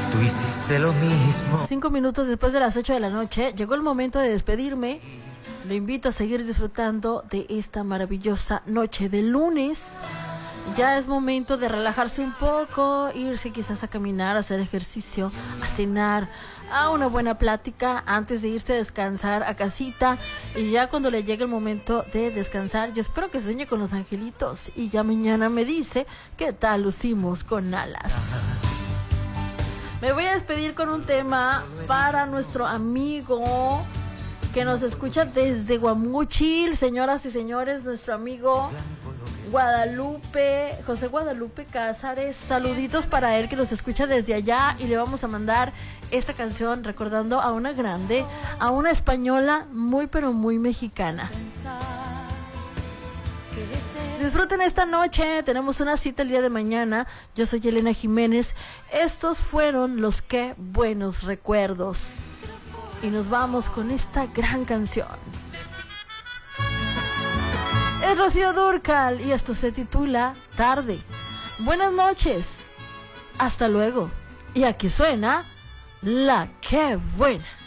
tú hiciste lo mismo. 5 minutos después de las 8 de la noche, llegó el momento de despedirme. Lo invito a seguir disfrutando de esta maravillosa noche de lunes. Ya es momento de relajarse un poco, irse quizás a caminar, a hacer ejercicio, a cenar, a una buena plática antes de irse a descansar a casita. Y ya cuando le llegue el momento de descansar, yo espero que sueñe con los angelitos y ya mañana me dice qué tal lucimos con alas. Me voy a despedir con un tema para nuestro amigo que nos escucha desde Guamúchil, señoras y señores, nuestro amigo Guadalupe, José Guadalupe Cázares. Saluditos para él que nos escucha desde allá, y le vamos a mandar esta canción recordando a una grande, a una española muy pero muy mexicana. Disfruten esta noche, tenemos una cita el día de mañana. Yo soy Elena Jiménez. Estos fueron los Qué Buenos Recuerdos. Y nos vamos con esta gran canción. Es Rocío Dúrcal y esto se titula Tarde. Buenas noches. Hasta luego. Y aquí suena la Qué Buena.